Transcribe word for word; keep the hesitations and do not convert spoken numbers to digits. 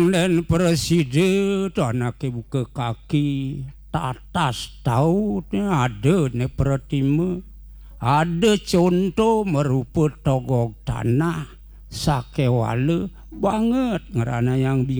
dan presiden anake buka kaki tatas tahu ada ne pratima ada contoh merupa togok tanah sakewala banget ngerana yang